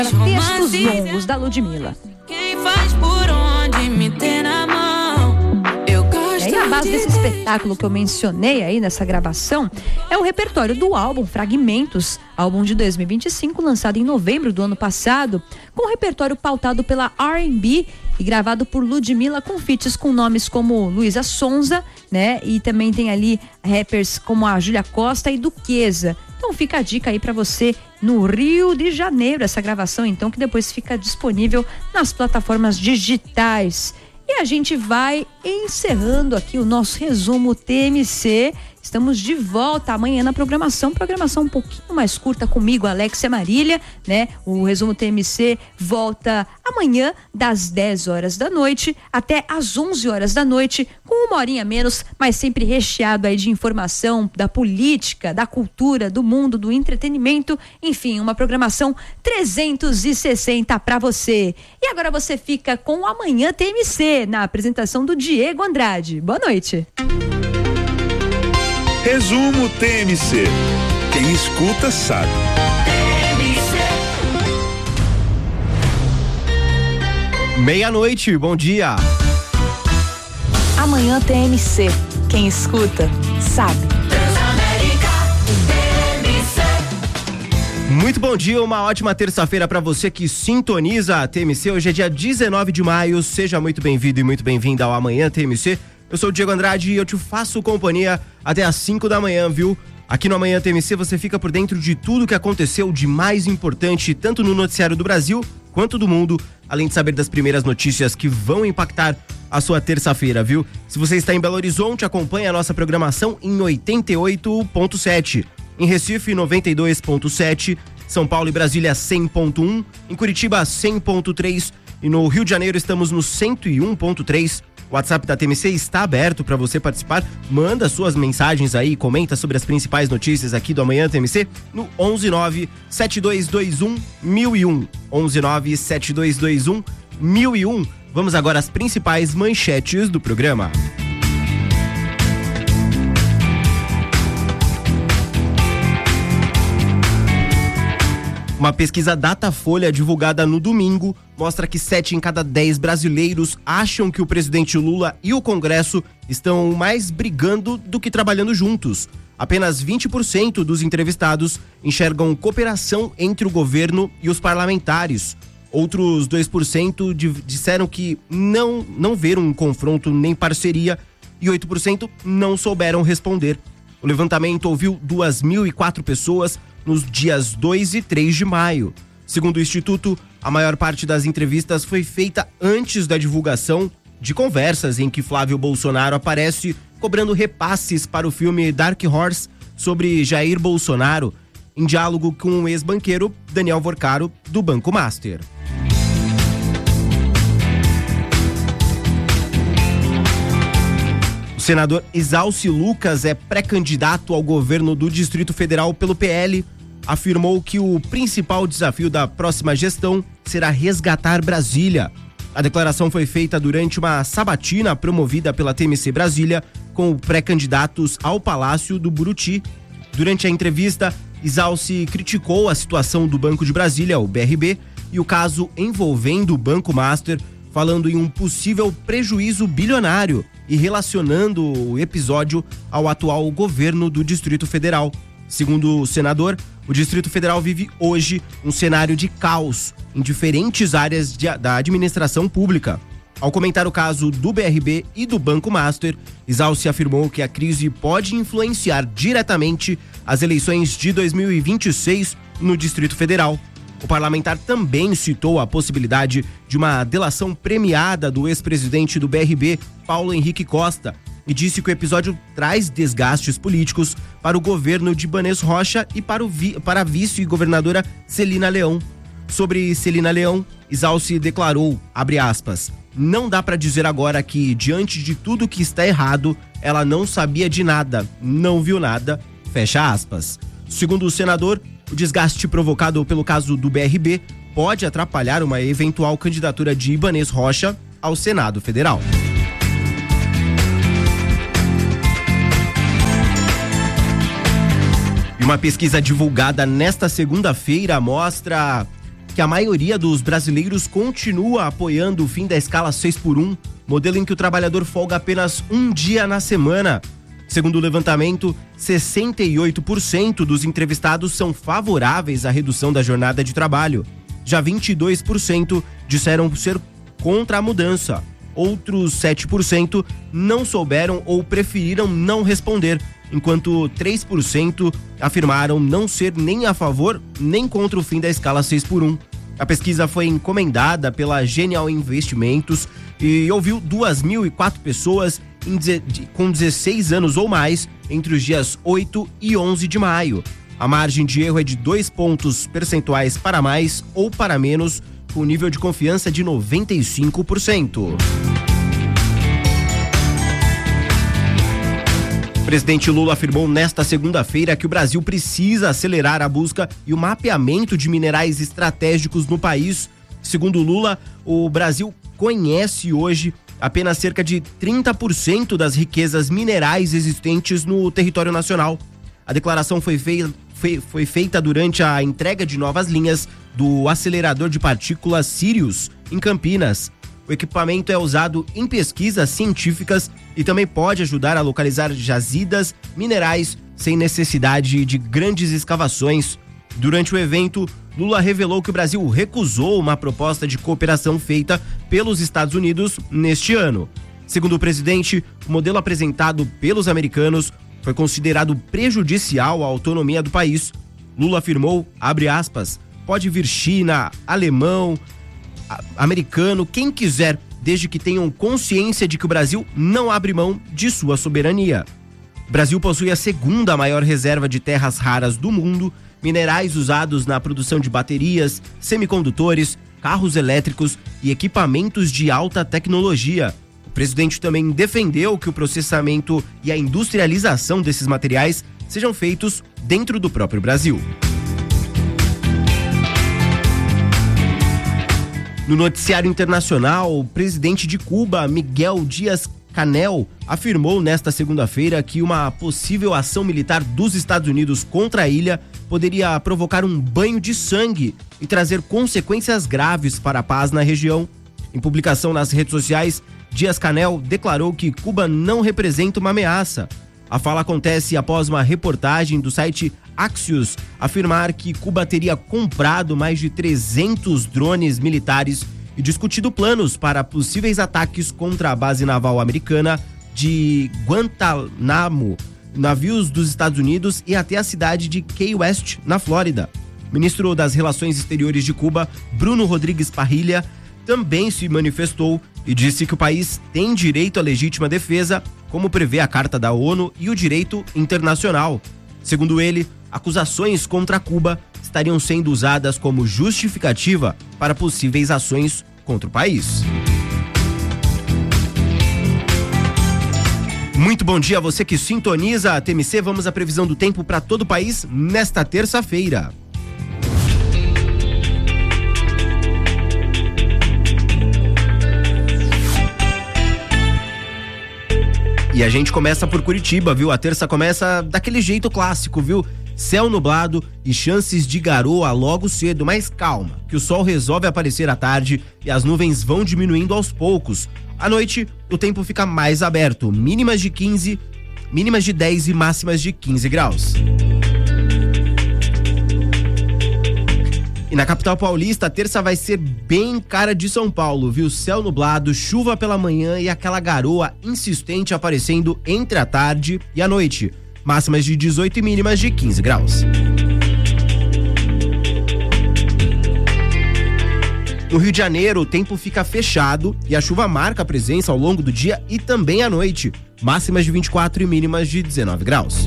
Textos longos da Ludmilla. Quem faz por onde me ter na mão? Eu gosto. E aí, a base desse espetáculo que eu mencionei aí nessa gravação é o repertório do álbum Fragmentos, álbum de 2025, lançado em novembro do ano passado, com repertório pautado pela R&B e gravado por Ludmilla com feats com nomes como Luísa Sonza, né? E também tem ali rappers como a Júlia Costa e Duquesa. Então fica a dica aí pra você no Rio de Janeiro, essa gravação então, que depois fica disponível nas plataformas digitais. E a gente vai encerrando aqui o nosso resumo TMC. Estamos de volta amanhã na programação um pouquinho mais curta comigo, Alexia Marília, né? O resumo TMC volta amanhã das 10 horas da noite até às 11 horas da noite, com uma horinha menos, mas sempre recheado aí de informação da política, da cultura, do mundo, do entretenimento, enfim, uma programação 360 para você. E agora você fica com o Amanhã TMC, na apresentação do Diego Andrade. Boa noite. Resumo TMC. Quem escuta sabe. Meia-noite, bom dia. Amanhã TMC. Quem escuta sabe. Muito bom dia, uma ótima terça-feira para você que sintoniza a TMC. Hoje é dia 19 de maio. Seja muito bem-vindo e muito bem-vinda ao Amanhã TMC. Eu sou o Diego Andrade e eu te faço companhia até às 5 da manhã, viu? Aqui no Amanhã TMC você fica por dentro de tudo que aconteceu de mais importante, tanto no noticiário do Brasil quanto do mundo, além de saber das primeiras notícias que vão impactar a sua terça-feira, viu? Se você está em Belo Horizonte, acompanhe a nossa programação em 88.7, em Recife 92.7, São Paulo e Brasília 100.1, em Curitiba 100.3 e no Rio de Janeiro estamos no 101.3. O WhatsApp da TMC está aberto para você participar. Manda suas mensagens aí, comenta sobre as principais notícias aqui do Amanhã TMC no 119-7221-1001. 119-7221-1001. Vamos agora às principais manchetes do programa. Uma pesquisa Datafolha divulgada no domingo mostra que 7 em cada 10 brasileiros acham que o presidente Lula e o Congresso estão mais brigando do que trabalhando juntos. Apenas 20% dos entrevistados enxergam cooperação entre o governo e os parlamentares. Outros 2% disseram que não viram um confronto nem parceria e 8% não souberam responder. O levantamento ouviu 2.004 pessoas nos dias 2 e 3 de maio. Segundo o Instituto, a maior parte das entrevistas foi feita antes da divulgação de conversas em que Flávio Bolsonaro aparece cobrando repasses para o filme Dark Horse sobre Jair Bolsonaro, em diálogo com o ex-banqueiro Daniel Vorcaro, do Banco Master. O senador Exalci Lucas é pré-candidato ao governo do Distrito Federal pelo PL. Afirmou que o principal desafio da próxima gestão será resgatar Brasília. A declaração foi feita durante uma sabatina promovida pela TMC Brasília com pré-candidatos ao Palácio do Buriti. Durante a entrevista, Exalci criticou a situação do Banco de Brasília, o BRB, e o caso envolvendo o Banco Master, falando em um possível prejuízo bilionário e relacionando o episódio ao atual governo do Distrito Federal. Segundo o senador, o Distrito Federal vive hoje um cenário de caos em diferentes áreas da administração pública. Ao comentar o caso do BRB e do Banco Master, Exalci afirmou que a crise pode influenciar diretamente as eleições de 2026 no Distrito Federal. O parlamentar também citou a possibilidade de uma delação premiada do ex-presidente do BRB, Paulo Henrique Costa, e disse que o episódio traz desgastes políticos para o governo de Ibanez Rocha e para a vice-governadora Celina Leão. Sobre Celina Leão, Exalci declarou, abre aspas, não dá para dizer agora que, diante de tudo que está errado, ela não sabia de nada, não viu nada, fecha aspas. Segundo o senador, o desgaste provocado pelo caso do BRB pode atrapalhar uma eventual candidatura de Ibanez Rocha ao Senado Federal. E uma pesquisa divulgada nesta segunda-feira mostra que a maioria dos brasileiros continua apoiando o fim da escala 6x1, modelo em que o trabalhador folga apenas um dia na semana. Segundo o levantamento, 68% dos entrevistados são favoráveis à redução da jornada de trabalho. Já 22% disseram ser contra a mudança. Outros 7% não souberam ou preferiram não responder, enquanto 3% afirmaram não ser nem a favor nem contra o fim da escala 6x1. A pesquisa foi encomendada pela Genial Investimentos e ouviu 2.004 pessoas com 16 anos ou mais entre os dias 8 e 11 de maio. A margem de erro é de 2 pontos percentuais para mais ou para menos, com nível de confiança de 95%. O presidente Lula afirmou nesta segunda-feira que o Brasil precisa acelerar a busca e o mapeamento de minerais estratégicos no país. Segundo Lula, o Brasil conhece hoje apenas cerca de 30% das riquezas minerais existentes no território nacional. A declaração foi feita durante a entrega de novas linhas do acelerador de partículas Sirius, em Campinas. O equipamento é usado em pesquisas científicas e também pode ajudar a localizar jazidas minerais sem necessidade de grandes escavações. Durante o evento, Lula revelou que o Brasil recusou uma proposta de cooperação feita pelos Estados Unidos neste ano. Segundo o presidente, o modelo apresentado pelos americanos foi considerado prejudicial à autonomia do país. Lula afirmou, abre aspas, pode vir China, alemão, americano, quem quiser, desde que tenham consciência de que o Brasil não abre mão de sua soberania. O Brasil possui a segunda maior reserva de terras raras do mundo, minerais usados na produção de baterias, semicondutores, carros elétricos e equipamentos de alta tecnologia. O presidente também defendeu que o processamento e a industrialização desses materiais sejam feitos dentro do próprio Brasil. No noticiário internacional, o presidente de Cuba, Miguel Díaz-Canel, afirmou nesta segunda-feira que uma possível ação militar dos Estados Unidos contra a ilha poderia provocar um banho de sangue e trazer consequências graves para a paz na região. Em publicação nas redes sociais, Díaz-Canel declarou que Cuba não representa uma ameaça. A fala acontece após uma reportagem do site Axios afirmar que Cuba teria comprado mais de 300 drones militares e discutido planos para possíveis ataques contra a base naval americana de Guantánamo, navios dos Estados Unidos e até a cidade de Key West, na Flórida. O ministro das Relações Exteriores de Cuba, Bruno Rodrigues Parrilla, também se manifestou e disse que o país tem direito à legítima defesa, como prevê a Carta da ONU e o direito internacional. Segundo ele, acusações contra Cuba estariam sendo usadas como justificativa para possíveis ações contra o país. Muito bom dia a você que sintoniza a TMC. Vamos à previsão do tempo para todo o país nesta terça-feira. E a gente começa por Curitiba, viu? A terça começa daquele jeito clássico, viu? Céu nublado e chances de garoa logo cedo, mas calma, que o sol resolve aparecer à tarde e as nuvens vão diminuindo aos poucos. À noite, o tempo fica mais aberto, mínimas de 10 e máximas de 15 graus. E na capital paulista, a terça vai ser bem cara de São Paulo, viu? Céu nublado, chuva pela manhã e aquela garoa insistente aparecendo entre a tarde e a noite. Máximas de 18 e mínimas de 15 graus. No Rio de Janeiro, o tempo fica fechado e a chuva marca a presença ao longo do dia e também à noite. Máximas de 24 e mínimas de 19 graus.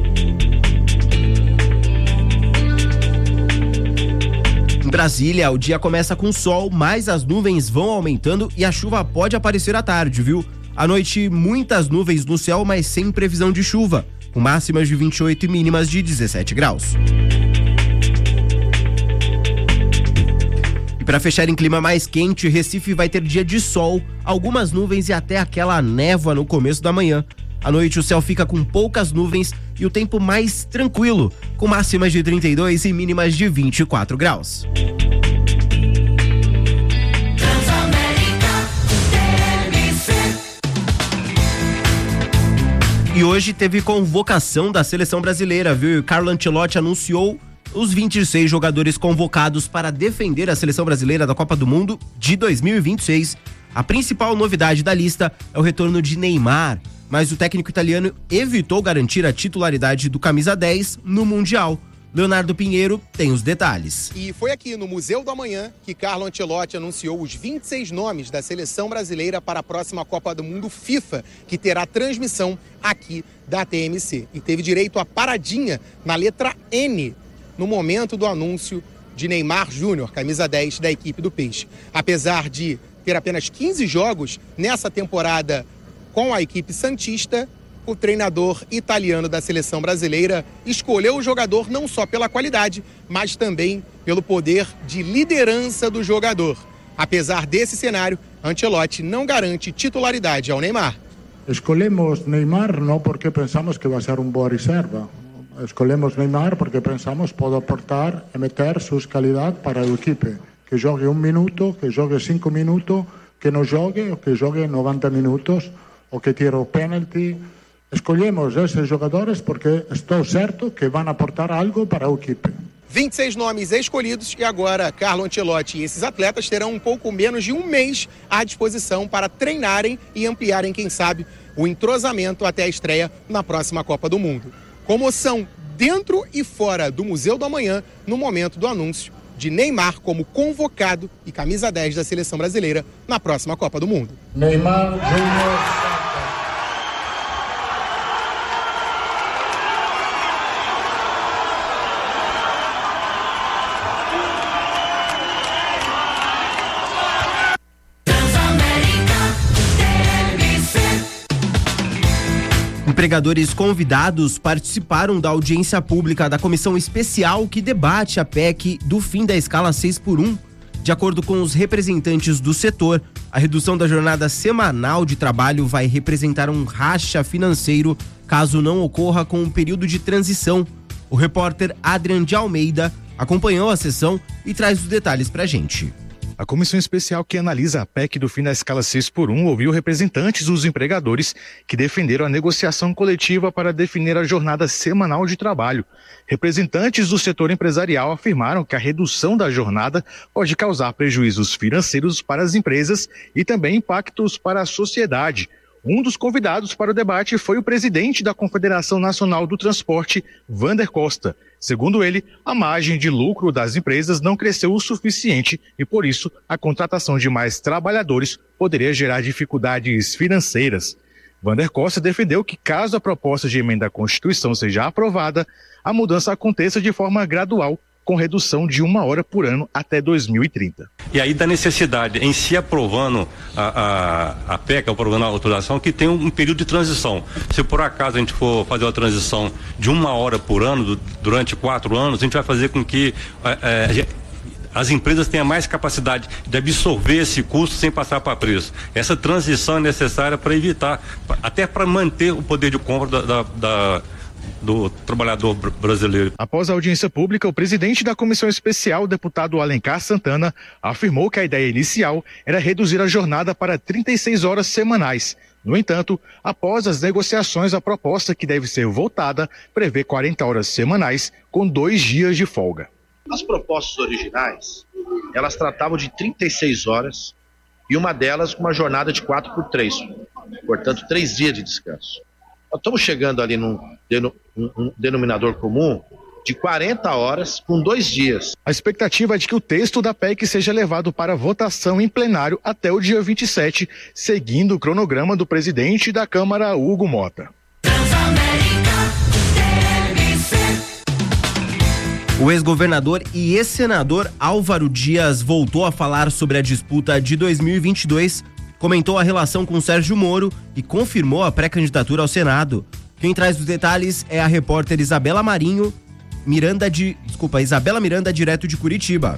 Em Brasília, o dia começa com sol, mas as nuvens vão aumentando e a chuva pode aparecer à tarde, viu? À noite, muitas nuvens no céu, mas sem previsão de chuva, com máximas de 28 e mínimas de 17 graus. E para fechar em clima mais quente, Recife vai ter dia de sol, algumas nuvens e até aquela névoa no começo da manhã. À noite o céu fica com poucas nuvens e o tempo mais tranquilo, com máximas de 32 e mínimas de 24 graus. E hoje teve convocação da seleção brasileira, viu? E Carlo Ancelotti anunciou os 26 jogadores convocados para defender a seleção brasileira da Copa do Mundo de 2026. A principal novidade da lista é o retorno de Neymar, mas o técnico italiano evitou garantir a titularidade do camisa 10 no Mundial. Leonardo Pinheiro tem os detalhes. E foi aqui no Museu do Amanhã que Carlo Ancelotti anunciou os 26 nomes da seleção brasileira para a próxima Copa do Mundo FIFA, que terá transmissão aqui da TMC. E teve direito a paradinha na letra N no momento do anúncio de Neymar Júnior, camisa 10 da equipe do Peixe. Apesar de ter apenas 15 jogos nessa temporada com a equipe santista, o treinador italiano da seleção brasileira escolheu o jogador não só pela qualidade, mas também pelo poder de liderança do jogador. Apesar desse cenário, Ancelotti não garante titularidade ao Neymar. Escolhemos Neymar não porque pensamos que vai ser boa reserva. Escolhemos Neymar porque pensamos que pode aportar e meter suas qualidades para a equipe. Que jogue 1 minuto, que jogue 5 minutos, que não jogue, ou que jogue 90 minutos, ou que tire o pênalti. Escolhemos esses jogadores porque estou certo que vão aportar algo para a equipe. 26 nomes escolhidos e agora Carlo Ancelotti e esses atletas terão um pouco menos de um mês à disposição para treinarem e ampliarem, quem sabe, o entrosamento até a estreia na próxima Copa do Mundo. Comoção dentro e fora do Museu do Amanhã no momento do anúncio de Neymar como convocado e camisa 10 da seleção brasileira na próxima Copa do Mundo. Neymar Júnior. Empregadores convidados participaram da audiência pública da comissão especial que debate a PEC do fim da escala 6x1. De acordo com os representantes do setor, a redução da jornada semanal de trabalho vai representar um racha financeiro caso não ocorra com um período de transição. O repórter Adrian de Almeida acompanhou a sessão e traz os detalhes pra gente. A comissão especial que analisa a PEC do fim da escala 6x1 ouviu representantes dos empregadores que defenderam a negociação coletiva para definir a jornada semanal de trabalho. Representantes do setor empresarial afirmaram que a redução da jornada pode causar prejuízos financeiros para as empresas e também impactos para a sociedade. Um dos convidados para o debate foi o presidente da Confederação Nacional do Transporte, Vander Costa. Segundo ele, a margem de lucro das empresas não cresceu o suficiente e, por isso, a contratação de mais trabalhadores poderia gerar dificuldades financeiras. Vander Costa defendeu que, caso a proposta de emenda à Constituição seja aprovada, a mudança aconteça de forma gradual, com redução de 1 hora por ano até 2030. E aí da necessidade em se aprovando a PEC, aprovando a autorização, que tem um período de transição. Se por acaso a gente for fazer uma transição de 1 hora por ano, durante 4 anos, a gente vai fazer com que as empresas tenham mais capacidade de absorver esse custo sem passar para preço. Essa transição é necessária para evitar, até para manter o poder de compra do trabalhador brasileiro. Após a audiência pública, o presidente da comissão especial, o deputado Alencar Santana, afirmou que a ideia inicial era reduzir a jornada para 36 horas semanais. No entanto, após as negociações, a proposta que deve ser votada prevê 40 horas semanais com 2 dias de folga. As propostas originais, elas tratavam de 36 horas e uma delas com uma jornada de 4x3, portanto 3 dias de descanso. Nós estamos chegando ali num denominador comum de 40 horas com 2 dias. A expectativa é de que o texto da PEC seja levado para votação em plenário até o dia 27, seguindo o cronograma do presidente da Câmara, Hugo Mota. O ex-governador e ex-senador Álvaro Dias voltou a falar sobre a disputa de 2022, comentou a relação com Sérgio Moro e confirmou a pré-candidatura ao Senado. Quem traz os detalhes é a repórter Isabela Miranda, direto de Curitiba.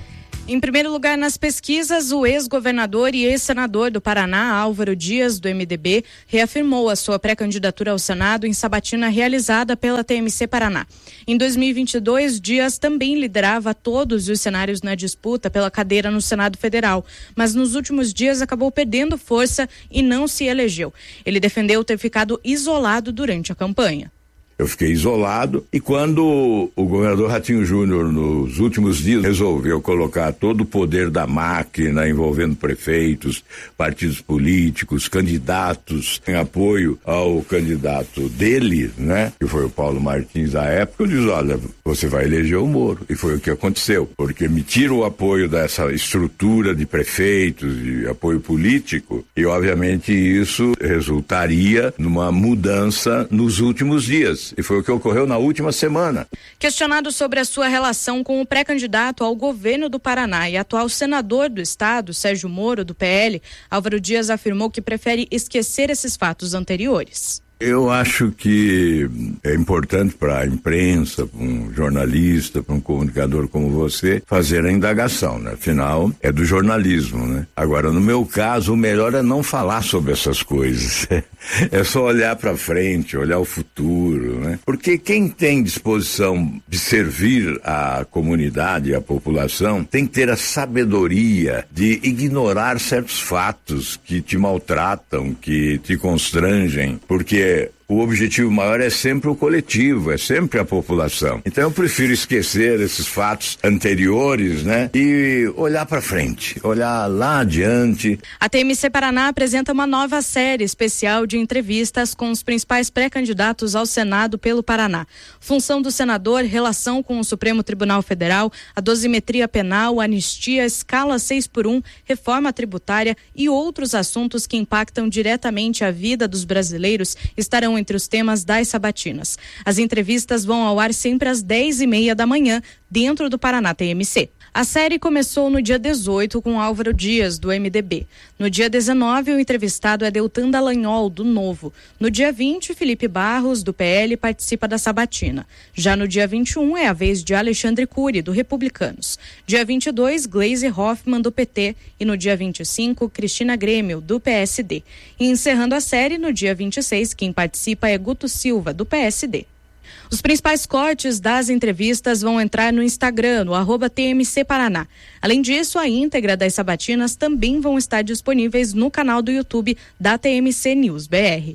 Em primeiro lugar nas pesquisas, o ex-governador e ex-senador do Paraná, Álvaro Dias, do MDB, reafirmou a sua pré-candidatura ao Senado em sabatina realizada pela TMC Paraná. Em 2022, Dias também liderava todos os cenários na disputa pela cadeira no Senado Federal, mas nos últimos dias acabou perdendo força e não se elegeu. Ele defendeu ter ficado isolado durante a campanha. Eu fiquei isolado e quando o governador Ratinho Júnior, nos últimos dias, resolveu colocar todo o poder da máquina envolvendo prefeitos, partidos políticos, candidatos, em apoio ao candidato dele, né, que foi o Paulo Martins da época, eu disse, olha, você vai eleger o Moro. E foi o que aconteceu, porque me tira o apoio dessa estrutura de prefeitos, de apoio político, e obviamente isso resultaria numa mudança nos últimos dias. E foi o que ocorreu na última semana. Questionado sobre a sua relação com o pré-candidato ao governo do Paraná e atual senador do estado, Sérgio Moro, do PL, Álvaro Dias afirmou que prefere esquecer esses fatos anteriores. Eu acho que é importante para a imprensa, para um jornalista, para um comunicador como você, fazer a indagação, né? Afinal, é do jornalismo, né? Agora, no meu caso, o melhor é não falar sobre essas coisas. É só olhar para frente, olhar o futuro, né? Porque quem tem disposição de servir a comunidade e a população tem que ter a sabedoria de ignorar certos fatos que te maltratam, que te constrangem, porque o objetivo maior é sempre o coletivo, é sempre a população. Então eu prefiro esquecer esses fatos anteriores, né? E olhar para frente, olhar lá adiante. A TMC Paraná apresenta uma nova série especial de entrevistas com os principais pré-candidatos ao Senado pelo Paraná. Função do senador, relação com o Supremo Tribunal Federal, a dosimetria penal, anistia, escala 6x1, reforma tributária e outros assuntos que impactam diretamente a vida dos brasileiros estarão entre os temas das sabatinas. As entrevistas vão ao ar sempre às 10h30 da manhã, dentro do Paraná TMC. A série começou no dia 18 com Álvaro Dias, do MDB. No dia 19, o entrevistado é Deltan Dallagnol, do Novo. No dia 20, Felipe Barros, do PL, participa da sabatina. Já no dia 21, é a vez de Alexandre Cury, do Republicanos. Dia 22, Gleisi Hoffmann, do PT. E no dia 25, Cristina Grêmio, do PSD. E encerrando a série, no dia 26, quem participa é Guto Silva, do PSD. Os principais cortes das entrevistas vão entrar no Instagram, no @TMC Paraná. Além disso, a íntegra das sabatinas também vão estar disponíveis no canal do YouTube da TMC News BR.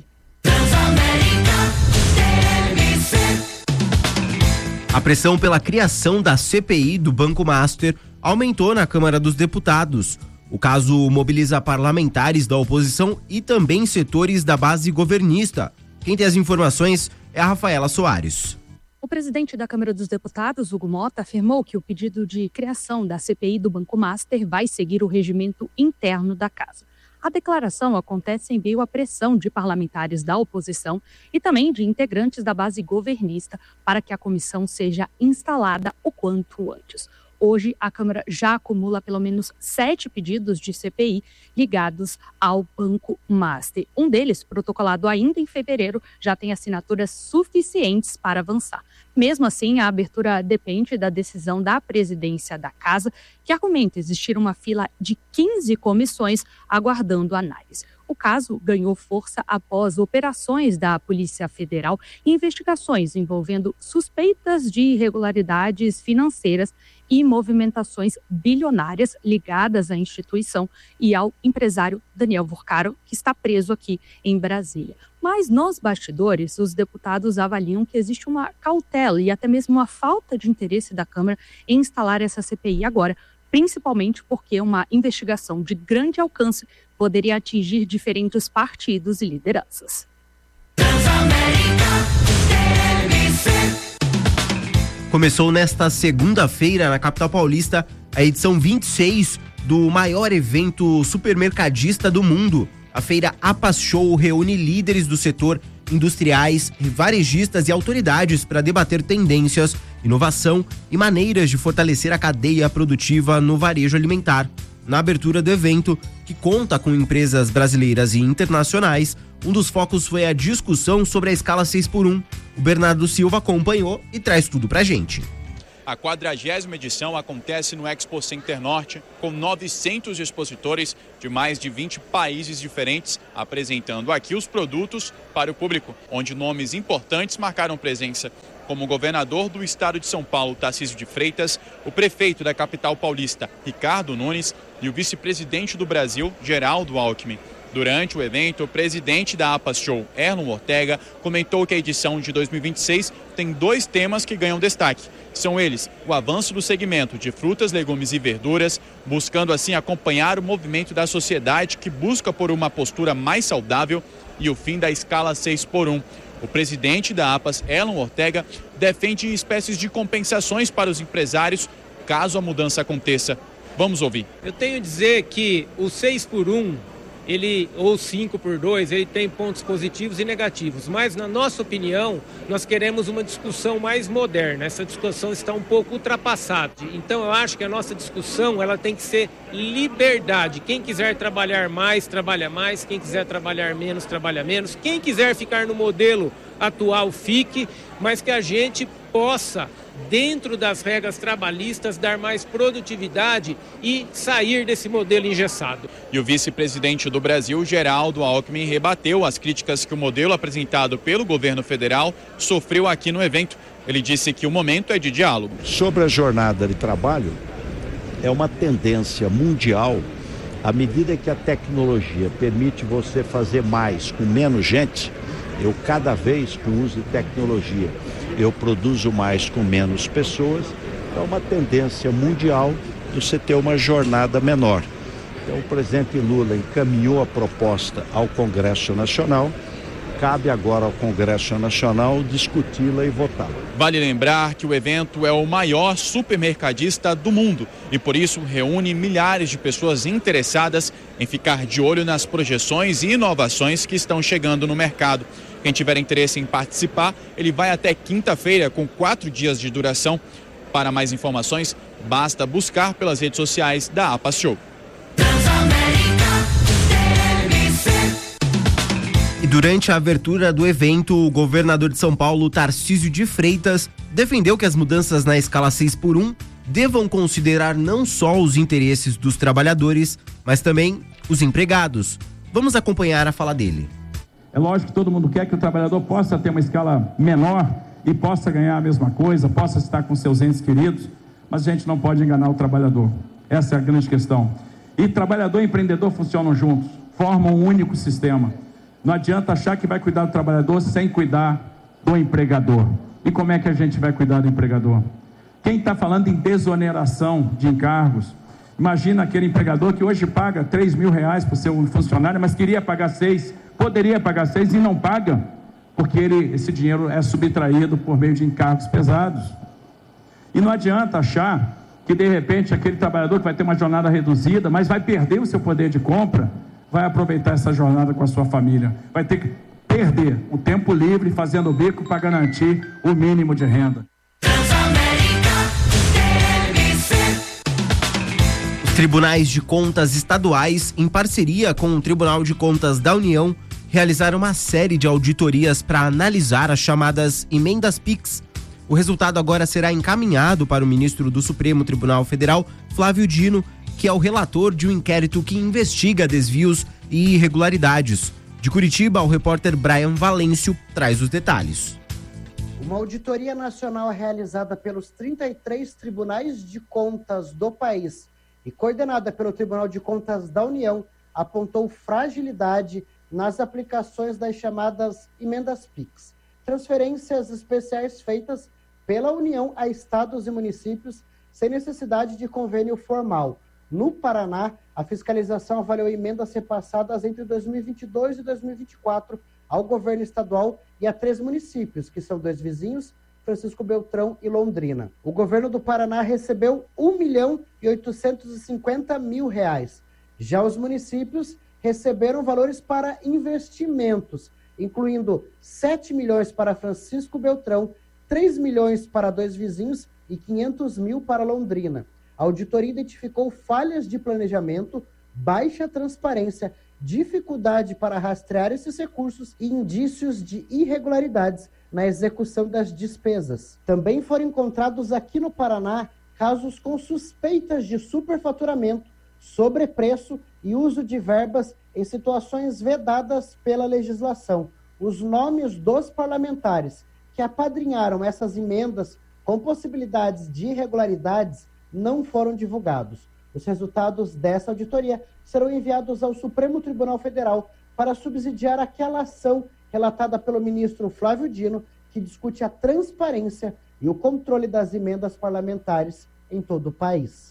A pressão pela criação da CPI do Banco Master aumentou na Câmara dos Deputados. O caso mobiliza parlamentares da oposição e também setores da base governista. Quem tem as informações é a Rafaela Soares. O presidente da Câmara dos Deputados, Hugo Mota, afirmou que o pedido de criação da CPI do Banco Master vai seguir o regimento interno da casa. A declaração acontece em meio à pressão de parlamentares da oposição e também de integrantes da base governista para que a comissão seja instalada o quanto antes. Hoje, a Câmara já acumula pelo menos 7 pedidos de CPI ligados ao Banco Master. Um deles, protocolado ainda em fevereiro, já tem assinaturas suficientes para avançar. Mesmo assim, a abertura depende da decisão da presidência da Casa, que argumenta existir uma fila de 15 comissões aguardando análise. O caso ganhou força após operações da Polícia Federal e investigações envolvendo suspeitas de irregularidades financeiras e movimentações bilionárias ligadas à instituição e ao empresário Daniel Vorcaro, que está preso aqui em Brasília. Mas nos bastidores, os deputados avaliam que existe uma cautela e até mesmo uma falta de interesse da Câmara em instalar essa CPI agora, principalmente porque uma investigação de grande alcance poderia atingir diferentes partidos e lideranças. Começou nesta segunda-feira, na capital paulista, a edição 26 do maior evento supermercadista do mundo. A feira APAS Show reúne líderes do setor, industriais, varejistas e autoridades para debater tendências, inovação e maneiras de fortalecer a cadeia produtiva no varejo alimentar. Na abertura do evento, que conta com empresas brasileiras e internacionais, um dos focos foi a discussão sobre a escala 6x1. O Bernardo Silva acompanhou e traz tudo pra gente. A 40ª edição acontece no Expo Center Norte, com 900 expositores de mais de 20 países diferentes, apresentando aqui os produtos para o público, onde nomes importantes marcaram presença, como o governador do estado de São Paulo, Tarcísio de Freitas, o prefeito da capital paulista, Ricardo Nunes, e o vice-presidente do Brasil, Geraldo Alckmin. Durante o evento, o presidente da APAS Show, Erlon Ortega, comentou que a edição de 2026 tem 2 temas que ganham destaque. São eles o avanço do segmento de frutas, legumes e verduras, buscando assim acompanhar o movimento da sociedade que busca por uma postura mais saudável, e o fim da escala 6x1. O presidente da APAS, Erlon Ortega, defende espécies de compensações para os empresários caso a mudança aconteça. Vamos ouvir. Eu tenho a dizer que o 6x1, ou 5x2, ele tem pontos positivos e negativos, mas na nossa opinião, nós queremos uma discussão mais moderna. Essa discussão está um pouco ultrapassada. Então eu acho que a nossa discussão ela tem que ser liberdade. Quem quiser trabalhar mais, trabalha mais. Quem quiser trabalhar menos, trabalha menos. Quem quiser ficar no modelo atual, fique, mas que a gente possa, dentro das regras trabalhistas, dar mais produtividade e sair desse modelo engessado. E o vice-presidente do Brasil, Geraldo Alckmin, rebateu as críticas que o modelo apresentado pelo governo federal sofreu aqui no evento. Ele disse que o momento é de diálogo. Sobre a jornada de trabalho, é uma tendência mundial, à medida que a tecnologia permite você fazer mais com menos gente. Eu cada vez, com o uso de tecnologia, eu produzo mais com menos pessoas. É uma tendência mundial de você ter uma jornada menor. Então o presidente Lula encaminhou a proposta ao Congresso Nacional. Cabe agora ao Congresso Nacional discuti-la e votá-la. Vale lembrar que o evento é o maior supermercadista do mundo e por isso reúne milhares de pessoas interessadas em ficar de olho nas projeções e inovações que estão chegando no mercado. Quem tiver interesse em participar, ele vai até quinta-feira com 4 dias de duração. Para mais informações, basta buscar pelas redes sociais da APAS Show. E durante a abertura do evento, o governador de São Paulo, Tarcísio de Freitas, defendeu que as mudanças na escala 6x1 devam considerar não só os interesses dos trabalhadores, mas também os empregados. Vamos acompanhar a fala dele. É lógico que todo mundo quer que o trabalhador possa ter uma escala menor e possa ganhar a mesma coisa, possa estar com seus entes queridos, mas a gente não pode enganar o trabalhador. Essa é a grande questão. E trabalhador e empreendedor funcionam juntos, formam um único sistema. Não adianta achar que vai cuidar do trabalhador sem cuidar do empregador. E como é que a gente vai cuidar do empregador? Quem está falando em desoneração de encargos, imagina aquele empregador que hoje paga R$3.000 para o seu funcionário, mas queria pagar 6, poderia pagar 6 e não paga, porque esse dinheiro é subtraído por meio de encargos pesados. E não adianta achar que de repente aquele trabalhador que vai ter uma jornada reduzida, mas vai perder o seu poder de compra, vai aproveitar essa jornada com a sua família. Vai ter que perder o tempo livre fazendo bico para garantir o mínimo de renda. Os tribunais de contas estaduais, em parceria com o Tribunal de Contas da União, realizaram uma série de auditorias para analisar as chamadas emendas PIX. O resultado agora será encaminhado para o ministro do Supremo Tribunal Federal, Flávio Dino, que é o relator de um inquérito que investiga desvios e irregularidades. De Curitiba, o repórter Brian Valêncio traz os detalhes. Uma auditoria nacional realizada pelos 33 tribunais de contas do país e coordenada pelo Tribunal de Contas da União apontou fragilidade nas aplicações das chamadas emendas PIX, transferências especiais feitas pela União a estados e municípios sem necessidade de convênio formal. No Paraná, a fiscalização avaliou emendas repassadas entre 2022 e 2024 ao governo estadual e a 3 municípios, que são 2 vizinhos, Francisco Beltrão e Londrina. O governo do Paraná recebeu R$1.850.000. Já os municípios receberam valores para investimentos, incluindo 7 milhões para Francisco Beltrão, 3 milhões para 2 vizinhos e 500 mil para Londrina. A auditoria identificou falhas de planejamento, baixa transparência dificuldade para rastrear esses recursos e indícios de irregularidades na execução das despesas. Também foram encontrados aqui no Paraná casos com suspeitas de superfaturamento, sobrepreço e uso de verbas em situações vedadas pela legislação. Os nomes dos parlamentares que apadrinharam essas emendas com possibilidades de irregularidades não foram divulgados. Os resultados dessa auditoria serão enviados ao Supremo Tribunal Federal para subsidiar aquela ação relatada pelo ministro Flávio Dino, que discute a transparência e o controle das emendas parlamentares em todo o país.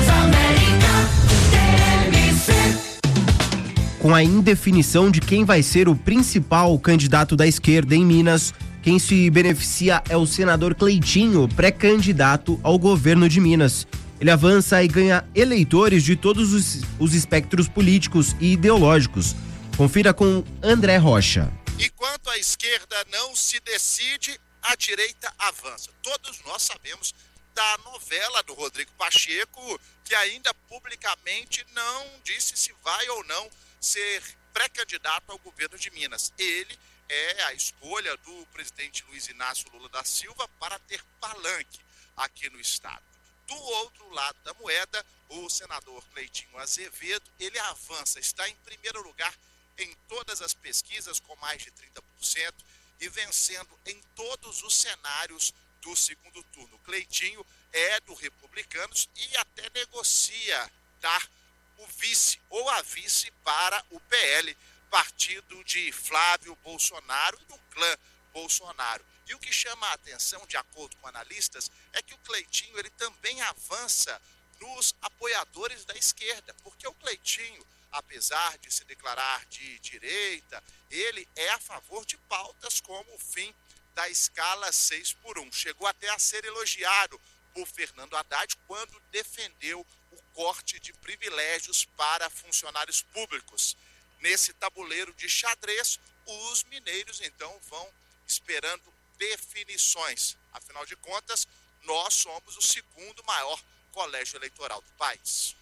Com a indefinição de quem vai ser o principal candidato da esquerda em Minas, quem se beneficia é o senador Cleitinho, pré-candidato ao governo de Minas. Ele avança e ganha eleitores de todos os espectros políticos e ideológicos. Confira com André Rocha. Enquanto a esquerda não se decide, a direita avança. Todos nós sabemos da novela do Rodrigo Pacheco, que ainda publicamente não disse se vai ou não ser pré-candidato ao governo de Minas. Ele é a escolha do presidente Luiz Inácio Lula da Silva para ter palanque aqui no estado. Do outro lado da moeda, o senador Cleitinho Azevedo, ele avança, está em primeiro lugar em todas as pesquisas com mais de 30% e vencendo em todos os cenários do segundo turno. Cleitinho é do Republicanos e até negocia dar o vice ou a vice para o PL, partido de Flávio Bolsonaro e do clã Bolsonaro. E o que chama a atenção, de acordo com analistas, é que o Cleitinho ele também avança nos apoiadores da esquerda, porque o Cleitinho, apesar de se declarar de direita, ele é a favor de pautas como o fim da escala 6x1. Chegou até a ser elogiado por Fernando Haddad quando defendeu o corte de privilégios para funcionários públicos. Nesse tabuleiro de xadrez, os mineiros então vão esperando definições. Afinal de contas, nós somos o segundo maior colégio eleitoral do país.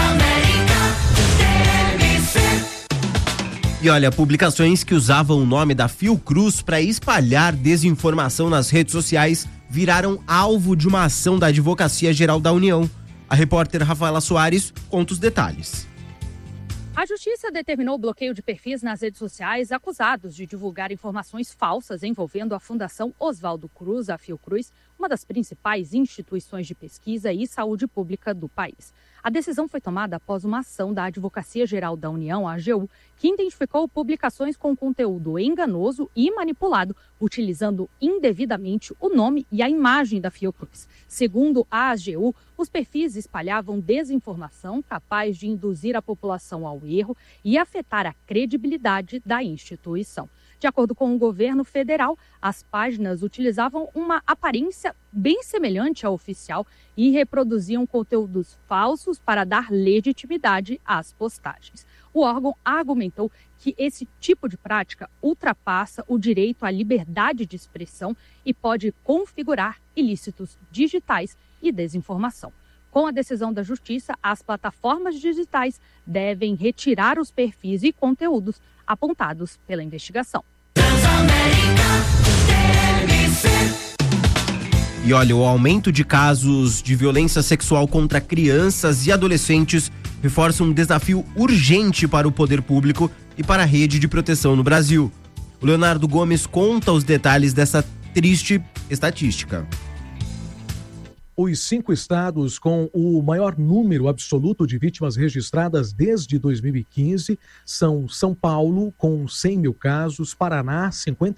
E olha, publicações que usavam o nome da Fiocruz para espalhar desinformação nas redes sociais viraram alvo de uma ação da Advocacia Geral da União. A repórter Rafaela Soares conta os detalhes. A Justiça determinou o bloqueio de perfis nas redes sociais acusados de divulgar informações falsas envolvendo a Fundação Oswaldo Cruz, a Fiocruz, uma das principais instituições de pesquisa e saúde pública do país. A decisão foi tomada após uma ação da Advocacia Geral da União, a AGU, que identificou publicações com conteúdo enganoso e manipulado, utilizando indevidamente o nome e a imagem da Fiocruz. Segundo a AGU, os perfis espalhavam desinformação capaz de induzir a população ao erro e afetar a credibilidade da instituição. De acordo com o governo federal, as páginas utilizavam uma aparência bem semelhante à oficial e reproduziam conteúdos falsos para dar legitimidade às postagens. O órgão argumentou que esse tipo de prática ultrapassa o direito à liberdade de expressão e pode configurar ilícitos digitais e desinformação. Com a decisão da Justiça, as plataformas digitais devem retirar os perfis e conteúdos apontados pela investigação. E olha, o aumento de casos de violência sexual contra crianças e adolescentes reforça um desafio urgente para o poder público e para a rede de proteção no Brasil. O Leonardo Gomes conta os detalhes dessa triste estatística. Os 5 estados com o maior número absoluto de vítimas registradas desde 2015 são São Paulo, com 100 mil casos, Paraná,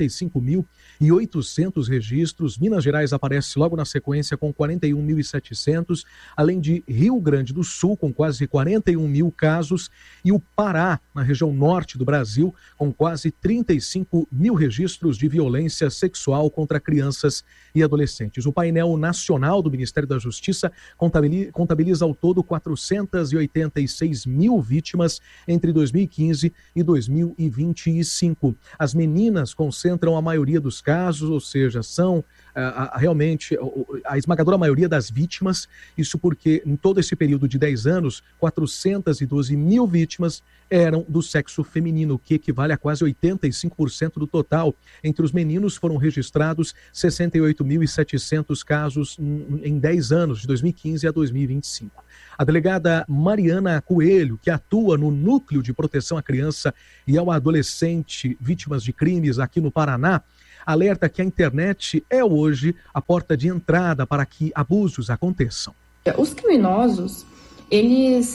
55.800 registros, Minas Gerais aparece logo na sequência com 41.700, além de Rio Grande do Sul, com quase 41 mil casos, e o Pará, na região norte do Brasil, com quase 35 mil registros de violência sexual contra crianças e adolescentes. O painel nacional do Ministério da Justiça contabiliza ao todo 486 mil vítimas entre 2015 e 2025. As meninas concentram a maioria dos casos, ou seja, são realmente a esmagadora maioria das vítimas, isso porque em todo esse período de 10 anos, 412 mil vítimas eram do sexo feminino, o que equivale a quase 85% do total. Entre os meninos foram registrados 68.700 casos em 10 anos, de 2015 a 2025. A delegada Mariana Coelho, que atua no Núcleo de Proteção à Criança e ao Adolescente vítimas de crimes aqui no Paraná, alerta que a internet é hoje a porta de entrada para que abusos aconteçam. Os criminosos, eles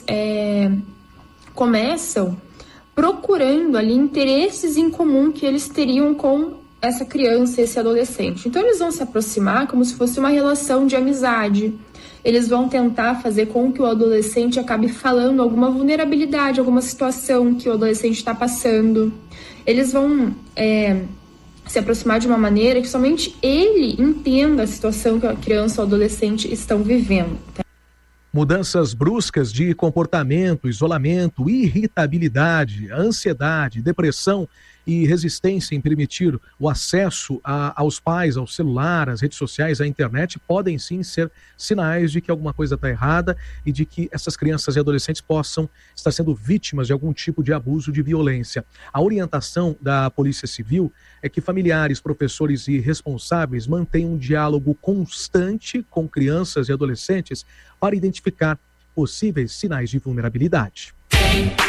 começam procurando ali interesses em comum que eles teriam com essa criança, esse adolescente. Então eles vão se aproximar como se fosse uma relação de amizade. Eles vão tentar fazer com que o adolescente acabe falando alguma vulnerabilidade, alguma situação que o adolescente está passando. Eles vão se aproximar de uma maneira que somente ele entenda a situação que a criança ou adolescente estão vivendo. Mudanças bruscas de comportamento, isolamento, irritabilidade, ansiedade, depressão e resistência em permitir o acesso aos pais, ao celular, às redes sociais, à internet, podem sim ser sinais de que alguma coisa está errada e de que essas crianças e adolescentes possam estar sendo vítimas de algum tipo de abuso, de violência. A orientação da Polícia Civil é que familiares, professores e responsáveis mantenham um diálogo constante com crianças e adolescentes para identificar possíveis sinais de vulnerabilidade.